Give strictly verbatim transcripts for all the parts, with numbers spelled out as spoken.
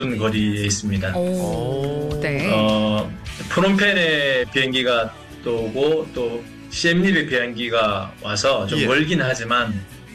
거리에 있습니다. 오, 네. 어, 프놈펜에 비행기가 또 오고 또 시엠립에 비행기가 와서 좀 예. 멀긴 하지만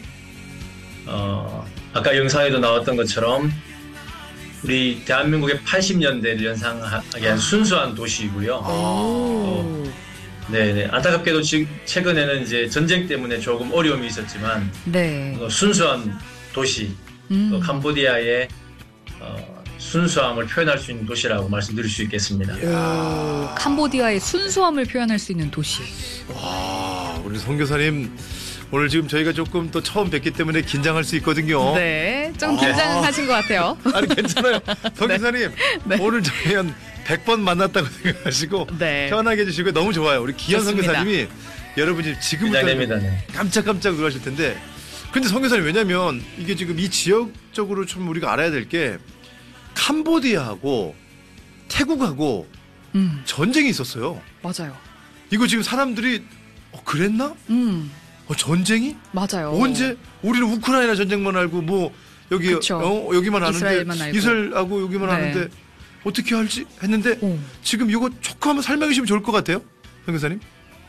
어, 아까 영상에도 나왔던 것처럼 우리 대한민국의 팔십 년대를 연상하게 한 순수한 도시이고요. 오. 네네. 안타깝게도 지금 최근에는 이제 전쟁 때문에 조금 어려움이 있었지만 네. 어, 순수한 도시, 음. 또 캄보디아의 어, 순수함을 표현할 수 있는 도시라고 말씀드릴 수 있겠습니다. 오, 캄보디아의 순수함을 표현할 수 있는 도시. 와, 우리 송 교사님 오늘 지금 저희가 조금 또 처음 뵙기 때문에 긴장할 수 있거든요. 네, 좀 아. 긴장하신 것 같아요. 아니 괜찮아요. 송 네. 교사님 네. 오늘 저희 한 백 번 만났다고 생각하시고 네. 편하게 해주시고 너무 좋아요. 우리 기현 송 좋습니다. 교사님이 여러분이 지금부터 긴장됩니다. 네. 깜짝깜짝 놀라실 텐데 근데 송 교사님 왜냐면 이게 지금 이 지역적으로 좀 우리가 알아야 될 게 캄보디아하고 태국하고 음, 전쟁이 있었어요. 맞아요. 이거 지금 사람들이 어, 그랬나? 음, 어, 전쟁이? 맞아요. 언제? 우리는 우크라이나 전쟁만 알고 뭐 여기 그쵸. 어, 여기만 아는데 이스라엘만 알고. 이스라엘하고 여기만 네. 아는데 어떻게 알지? 했는데 오. 지금 이거 조금 한번 설명해 주시면 좋을 것 같아요. 현 교사님.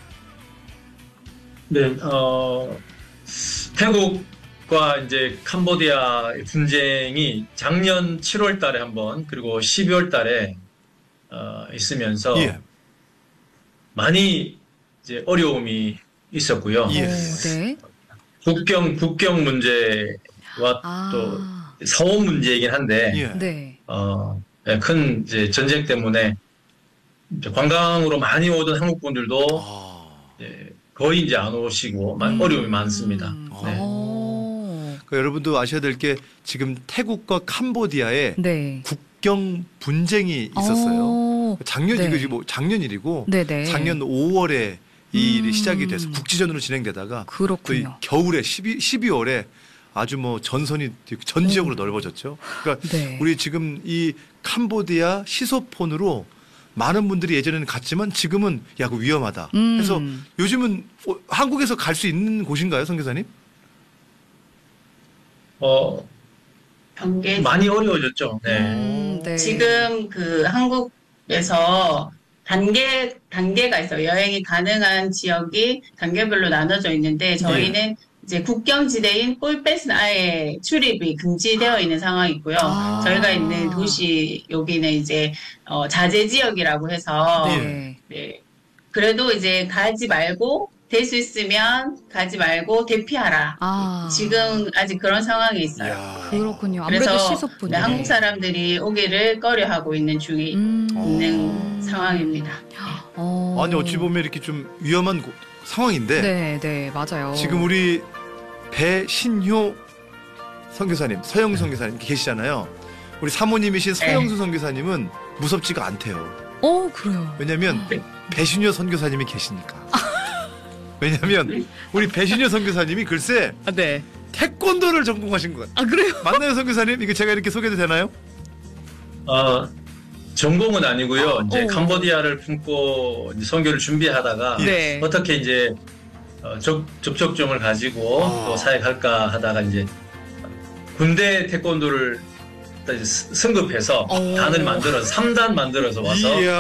네, 어, 태국과 이제 캄보디아 분쟁이 작년 칠월 달에 한 번, 그리고 십이월 달에, 어, 있으면서 예. 많이 이제 어려움이 있었고요. 예. 오, 네. 국경, 국경 문제와 아, 또 사원 문제이긴 한데, 예. 네. 어, 예, 큰 이제 전쟁 때문에 이제 관광으로 많이 오던 한국 분들도 아. 이제 거의 이제 안 오시고 많- 음. 어려움이 많습니다. 네. 오. 그러니까 여러분도 아셔야 될 게 지금 태국과 캄보디아에 네. 국경 분쟁이 있었어요. 오. 작년 네. 이거 뭐 작년 일이고 네네. 작년 오월에 이 일이 음. 시작이 돼서 국지전으로 진행되다가 또 이 그렇군요. 겨울에 십이, 십이월에 아주 뭐 전선이 전 지역으로 넓어졌죠. 그러니까 네. 우리 지금 이 캄보디아 시소폰으로 많은 분들이 예전에는 갔지만 지금은 야, 그 위험하다. 음. 그래서 요즘은 어, 한국에서 갈 수 있는 곳인가요, 선 교사님? 어, 경계 많이 어려워졌죠. 네. 음, 네. 지금 그 한국에서 단계 단계가 있어요. 여행이 가능한 지역이 단계별로 나눠져 있는데 저희는 이제 국경지대인 폴펫은 아예 출입이 금지되어 있는 상황이고요. 아. 저희가 있는 도시 여기는 이제 어, 자제 지역이라고 해서 네. 네. 그래도 이제 가지 말고 될 수 있으면 가지 말고 대피하라. 아. 지금 아직 그런 상황이 있어요. 이야. 그렇군요. 아무래도 그래서 시소뿐이. 네, 한국 사람들이 오기를 꺼려하고 있는 중에 음. 있는 상황입니다. 어. 아니 어찌 보면 이렇게 좀 위험한 곳- 상황인데 네, 네, 맞아요. 지금 우리 배신효 선교사님, 서영수 선교사님 계시잖아요. 우리 사모님이신 서영수 선교사님은 무섭지가 않대요. 어, 그래요. 왜냐하면 배신효 선교사님이 계시니까. 왜냐하면 우리 배신효 선교사님이 글쎄 아, 네. 태권도를 전공하신 것 같아요. 아, 그래요? 맞나요, 선교사님? 이거 제가 이렇게 소개도 되나요? 어, 전공은 아니고요. 이제 오. 캄보디아를 품고 이제 선교를 준비하다가 네. 어떻게 이제 어, 접, 접촉점을 가지고 아. 또 사역할까 하다가 이제 군대 태권도를 또 이제 스- 승급해서 오. 단을 만들어서 삼 단 만들어서 와서 이야.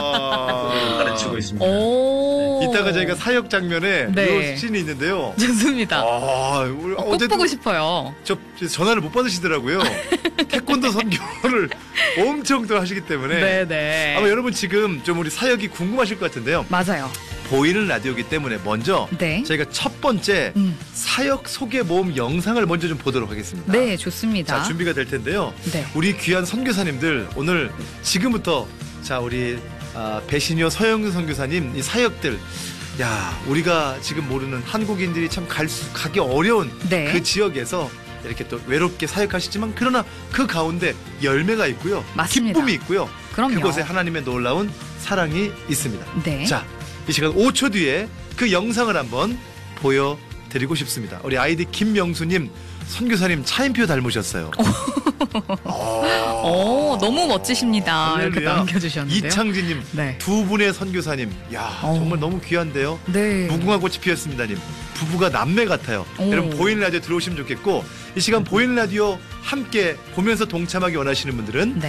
가르치고 있습니다. 오. 이따가 저희가 사역 장면에 네. 이 씬이 있는데요. 좋습니다. 아, 우리 꼭 어제도 보고 싶어요. 저 전화를 못 받으시더라고요. 태권도 선교를 엄청 또 하시기 때문에. 네, 네. 아마 여러분 지금 좀 우리 사역이 궁금하실 것 같은데요. 맞아요. 보이는 라디오이기 때문에 먼저 네. 저희가 첫 번째 음. 사역 소개 모험 영상을 먼저 좀 보도록 하겠습니다. 네, 좋습니다. 자, 준비가 될 텐데요. 네. 우리 귀한 선교사님들 오늘 지금부터 자, 우리 아, 배신효 서영수 선교사님 이 사역들 야, 우리가 지금 모르는 한국인들이 참 갈 수, 가기 어려운 네. 그 지역에서 이렇게 또 외롭게 사역하시지만 그러나 그 가운데 열매가 있고요. 맞습니다. 기쁨이 있고요. 그럼요. 그곳에 하나님의 놀라운 사랑이 있습니다. 네. 자, 이 시간 오 초 뒤에 그 영상을 한번 보여드리고 싶습니다. 우리 아이디 김명수님, 선교사님 차인표 닮으셨어요. 오, 너무 멋지십니다. 이렇게 할렐루야. 남겨주셨는데요. 이창진님, 네. 두 분의 선교사님, 야 어. 정말 너무 귀한데요. 네. 무궁화 꽃이 피었습니다님, 부부가 남매 같아요. 오. 여러분 보이는 라디오 들어오시면 좋겠고 이 시간 보이는 라디오 함께 보면서 동참하기 원하시는 분들은 네.